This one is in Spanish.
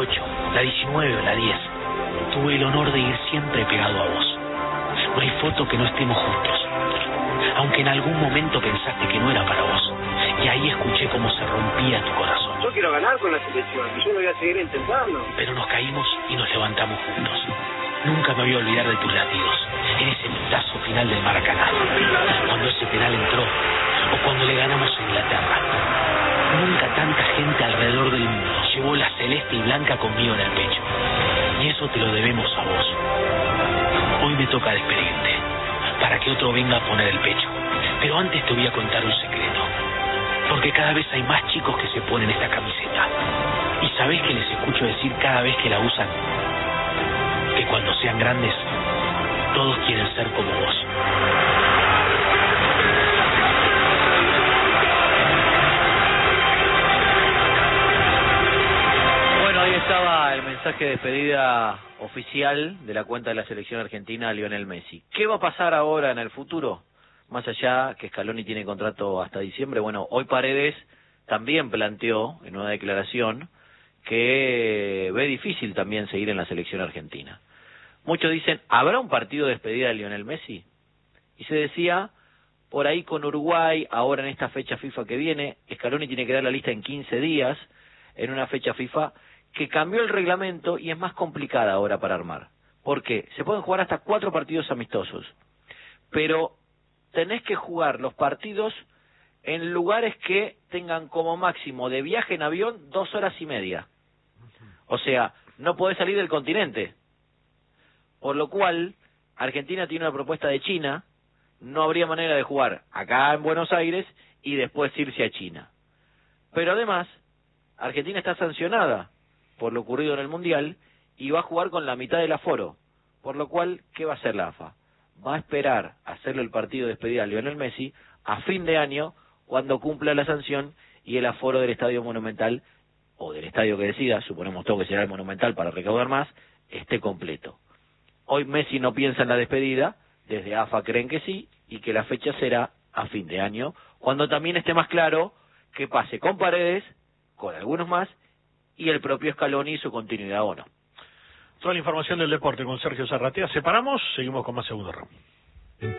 8, la 19 o la 10, tuve el honor de ir siempre pegado a vos. No hay foto que no estemos juntos, aunque en algún momento pensaste que no era para vos, y ahí escuché cómo se rompía tu corazón. Yo quiero ganar con la selección, y yo lo voy a seguir intentando. Pero nos caímos y nos levantamos juntos. Nunca me voy a olvidar de tus latidos, en ese pitazo final del Maracaná, cuando ese penal entró, o cuando le ganamos a Inglaterra. Nunca tanta gente alrededor del mundo llevó la celeste y blanca conmigo en el pecho. Y eso te lo debemos a vos. Hoy me toca despedirte, para que otro venga a poner el pecho. Pero antes te voy a contar un secreto. Porque cada vez hay más chicos que se ponen esta camiseta. ¿Y sabés que les escucho decir cada vez que la usan? Que cuando sean grandes, todos quieren ser como vos. Bueno, ahí estaba el mensaje de despedida oficial de la cuenta de la selección argentina a Lionel Messi. ¿Qué va a pasar ahora en el futuro? Más allá que Scaloni tiene contrato hasta diciembre, bueno, hoy Paredes también planteó en una declaración que ve difícil también seguir en la selección argentina. Muchos dicen, ¿habrá un partido de despedida de Lionel Messi? Y se decía, por ahí con Uruguay, ahora en esta fecha FIFA que viene, Scaloni tiene que dar la lista en 15 días, en una fecha FIFA que cambió el reglamento y es más complicada ahora para armar. ¿Por qué? Se pueden jugar hasta 4 partidos amistosos, pero tenés que jugar los partidos en lugares que tengan como máximo de viaje en avión 2 horas y media. O sea, no podés salir del continente. Por lo cual, Argentina tiene una propuesta de China, no habría manera de jugar acá en Buenos Aires y después irse a China. Pero además, Argentina está sancionada por lo ocurrido en el Mundial y va a jugar con la mitad del aforo. Por lo cual, ¿qué va a hacer la AFA? Va a esperar a hacerle el partido de despedida a Lionel Messi a fin de año, cuando cumpla la sanción y el aforo del Estadio Monumental, o del estadio que decida, suponemos todo que será el Monumental para recaudar más, esté completo. Hoy Messi no piensa en la despedida, desde AFA creen que sí, y que la fecha será a fin de año, cuando también esté más claro que pase con Paredes, con algunos más, y el propio Scaloni y su continuidad o no. Toda la información del deporte con Sergio Zarratea. Separamos, seguimos con más Segundo Round.